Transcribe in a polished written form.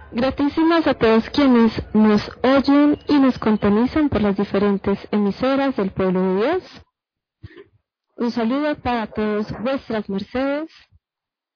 Gratísimas a todos quienes nos oyen y nos sintonizan por las diferentes emisoras del pueblo de Dios. Un saludo para todos vuestras mercedes.